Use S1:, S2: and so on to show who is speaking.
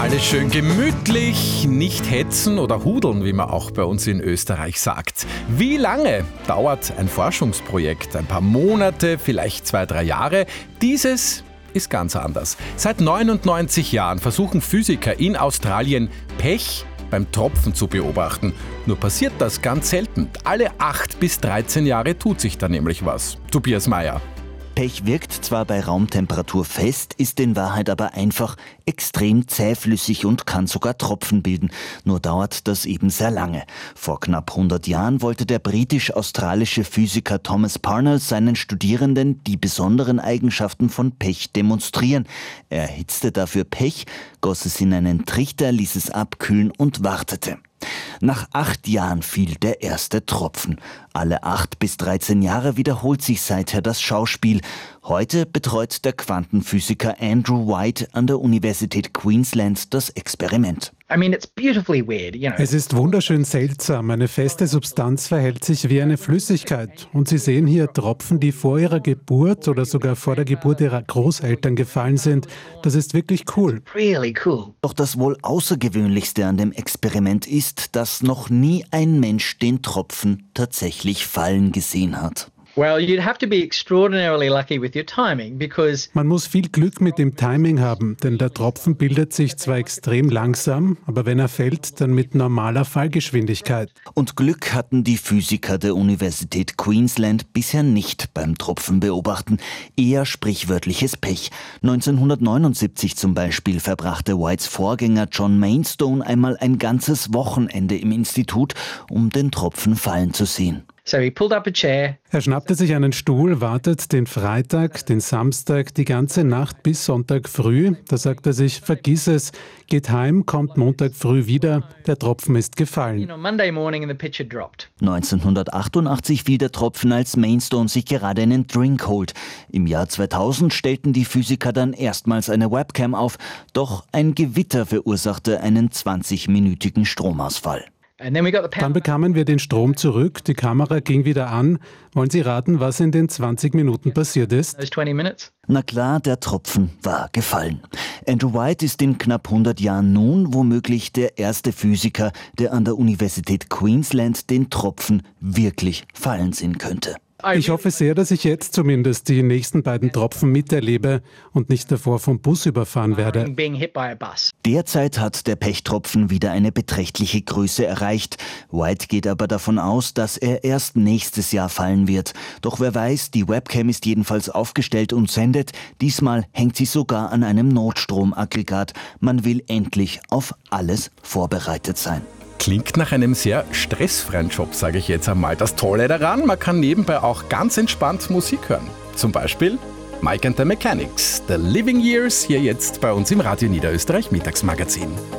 S1: Alles schön gemütlich, nicht hetzen oder hudeln, wie man auch bei uns in Österreich sagt. Wie lange dauert ein Forschungsprojekt? Ein paar Monate, vielleicht 2-3 Jahre? Dieses ist ganz anders. Seit 99 Jahren versuchen Physiker in Australien Pech beim Tropfen zu beobachten. Nur passiert das ganz selten. Alle 8 bis 13 Jahre tut sich da nämlich was. Tobias Mayer.
S2: Pech wirkt zwar bei Raumtemperatur fest, ist in Wahrheit aber einfach extrem zähflüssig und kann sogar Tropfen bilden. Nur dauert das eben sehr lange. Vor knapp 100 Jahren wollte der britisch-australische Physiker Thomas Parnell seinen Studierenden die besonderen Eigenschaften von Pech demonstrieren. Er erhitzte dafür Pech, goss es in einen Trichter, ließ es abkühlen und wartete. Nach 8 Jahren fiel der erste Tropfen. Alle 8 bis 13 Jahre wiederholt sich seither das Schauspiel. Heute betreut der Quantenphysiker Andrew White an der Universität Queensland das Experiment.
S3: It's beautifully weird,
S4: Es ist wunderschön seltsam. Eine feste Substanz verhält sich wie eine Flüssigkeit. Und Sie sehen hier Tropfen, die vor ihrer Geburt oder sogar vor der Geburt ihrer Großeltern gefallen sind. Das ist wirklich cool.
S3: Really cool.
S2: Doch das wohl Außergewöhnlichste an dem Experiment ist, dass noch nie ein Mensch den Tropfen tatsächlich fallen gesehen hat.
S3: Well, you'd have to be extraordinarily lucky with your timing, because
S4: Man muss viel Glück mit dem Timing haben, denn der Tropfen bildet sich zwar extrem langsam, aber wenn er fällt, dann mit normaler Fallgeschwindigkeit.
S2: Und Glück hatten die Physiker der Universität Queensland bisher nicht beim Tropfenbeobachten, eher sprichwörtliches Pech. 1979 zum Beispiel verbrachte Whites Vorgänger John Mainstone einmal ein ganzes Wochenende im Institut, um den Tropfen fallen zu sehen.
S3: so he pulled up a chair.
S4: Er schnappte sich einen Stuhl, wartet den Freitag, den Samstag, die ganze Nacht bis Sonntag früh. Da sagt er sich, vergiss es, geht heim, kommt Montag früh wieder, der Tropfen ist gefallen.
S3: Monday morning and the pitch had dropped.
S2: 1988 fiel der Tropfen, als Mainstone sich gerade einen Drink holt. Im Jahr 2000 stellten die Physiker dann erstmals eine Webcam auf, doch ein Gewitter verursachte einen 20-minütigen Stromausfall.
S3: And then we got the
S4: Dann bekamen wir den Strom zurück, die Kamera ging wieder an. Wollen Sie raten, was in den 20 Minuten passiert ist?
S3: those 20 minutes.
S2: Na klar, der Tropfen war gefallen. Andrew White ist in knapp 100 Jahren nun womöglich der erste Physiker, der an der Universität Queensland den Tropfen wirklich fallen sehen könnte.
S4: Ich hoffe sehr, dass ich jetzt zumindest die nächsten beiden Tropfen miterlebe und nicht davor vom Bus überfahren werde.
S3: Being hit by a bus.
S2: Derzeit hat der Pechtropfen wieder eine beträchtliche Größe erreicht. White geht aber davon aus, dass er erst nächstes Jahr fallen wird. Doch wer weiß, die Webcam ist jedenfalls aufgestellt und sendet. Diesmal hängt sie sogar an einem Notstromaggregat. Man will endlich auf alles vorbereitet sein.
S1: Klingt nach einem sehr stressfreien Job, sage ich jetzt einmal. Das Tolle daran, man kann nebenbei auch ganz entspannt Musik hören. Zum Beispiel Mike and the Mechanics, The Living Years, hier jetzt bei uns im Radio Niederösterreich Mittagsmagazin.